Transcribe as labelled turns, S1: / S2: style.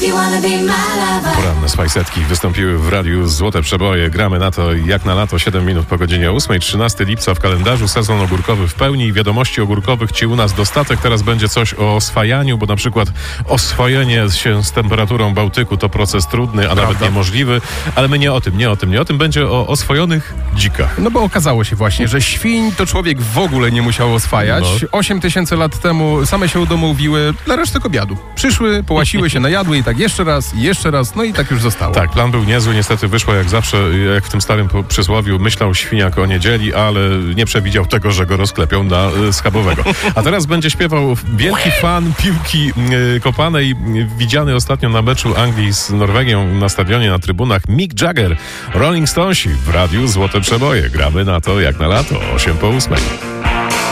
S1: Poranne Spajsetki wystąpiły w radiu Złote Przeboje. Gramy na to jak na lato, 7 minut po godzinie 8. 13 lipca w kalendarzu, sezon ogórkowy w pełni. Wiadomości ogórkowych ci u nas dostatek. Teraz będzie coś o oswajaniu, bo na przykład oswojenie się z temperaturą Bałtyku to proces trudny, a nawet niemożliwy. Ale my nie o tym. Będzie o oswojonych dzikach.
S2: No bo okazało się właśnie, że świń to człowiek w ogóle nie musiał oswajać. 8 tysięcy lat temu same się udomowiły dla reszty obiadu. Przyszły, połasiły się, najadły i tak jeszcze raz, no i tak już zostało.
S1: Tak, plan był niezły, niestety wyszło jak zawsze, jak w tym starym przysłowiu, myślał świniak o niedzieli, ale nie przewidział tego, że go rozklepią na schabowego. A teraz będzie śpiewał wielki fan piłki kopanej, widziany ostatnio na meczu Anglii z Norwegią na stadionie, na trybunach, Mick Jagger, Rolling Stonesi w radiu Złote Przeboje. Gramy na to jak na lato, 8 po 8.